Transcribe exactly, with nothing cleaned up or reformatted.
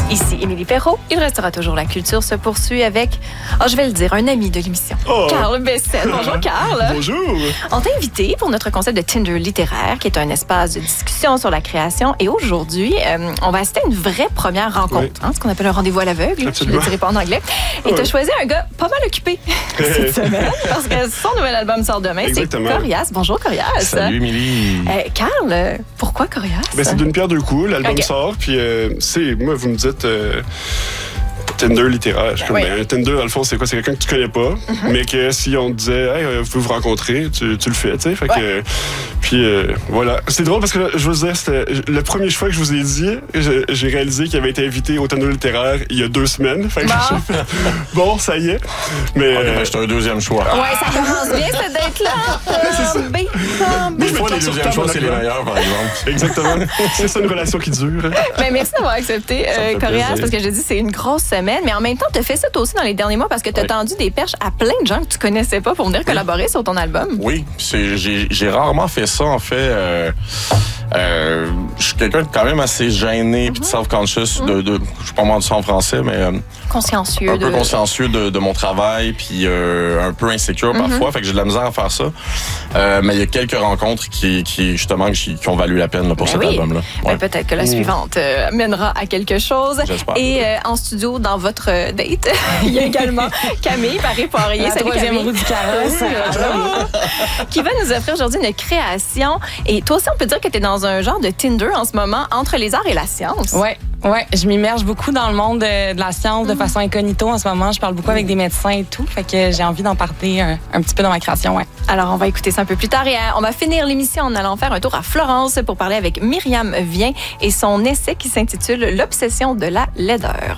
Ici Émilie Perrault. Il restera toujours la culture se poursuit avec, oh, je vais le dire, un ami de l'émission, oh. Carl Bessette. Bonjour Carl. Bonjour. On t'a invité pour notre concept de Tinder littéraire, qui est un espace de discussion sur la création. Et aujourd'hui, euh, on va assister à une vraie première rencontre, oui. hein, ce qu'on appelle un rendez-vous à l'aveugle. Je ne le dirai pas en anglais. Et oui. tu as choisi un gars pas mal occupé cette semaine, parce que son nouvel album sort demain. Exactement. C'est Corias. Bonjour Corias. Salut Émilie. Euh, Carl, pourquoi Corias? Ben, c'est d'une pierre deux coups. L'album okay. sort, puis euh, c'est, moi, vous me dites... Euh, Tinder littéraire. Je suis oui. comme, ben, un Tinder, dans le fond, c'est quoi? C'est quelqu'un que tu connais pas, mm-hmm. mais que si on te disait, hey, vous pouvez vous rencontrer, tu, tu le fais, tu sais. Fait ouais. que, puis euh, voilà. C'est drôle parce que là, je vous dire, c'était le premier choix que je vous ai dit, je, j'ai réalisé qu'il avait été invité au Tinder littéraire il y a deux semaines. Fait que bon. j'ai fait, bon, ça y est. Mais. Okay, euh, c'est un deuxième choix. Ouais, ça commence bien, cette date-là. Des fois, les deuxièmes choix, c'est les meilleurs, par exemple. Exactement. C'est ça une relation qui dure. Mais merci d'avoir accepté, euh, Corias, parce que j'ai dit, c'est une grosse semaine. Mais en même temps, tu as fait ça toi aussi dans les derniers mois parce que tu as oui. tendu des perches à plein de gens que tu connaissais pas pour venir collaborer oui. sur ton album. Oui, c'est, j'ai, j'ai rarement fait ça, en fait. Euh, euh, je suis quelqu'un de quand même assez gêné mm-hmm. puis de self-conscious. Mm-hmm. De, de, je suis pas mal de ça en français, mais... Euh, consciencieux. Un de... peu consciencieux de, de mon travail puis euh, un peu insécure mm-hmm. parfois. Fait que j'ai de la misère à faire ça. Euh, mais il y a quelques rencontres qui, qui justement, qui, qui ont valu la peine là, pour ben cet oui. album-là. Ouais. Ben, peut-être que la suivante euh, mènera à quelque chose. J'espère. Et euh, en studio, dans votre date, il y a également Camille Paré-Poirier. La Salut troisième Camille. roue du carrosse. Qui va nous offrir aujourd'hui une création. Et toi aussi, on peut dire que tu es dans un genre de Tinder en ce moment entre les arts et la science. Oui. Oui, je m'immerge beaucoup dans le monde de, de la science de mm. façon incognito en ce moment. Je parle beaucoup avec des médecins et tout. Fait que j'ai envie d'en parler un, un petit peu dans ma création, ouais. Alors, on va écouter ça un peu plus tard et euh, on va finir l'émission en allant faire un tour à Florence pour parler avec Myriam Vien et son essai qui s'intitule « L'obsession de la laideur ».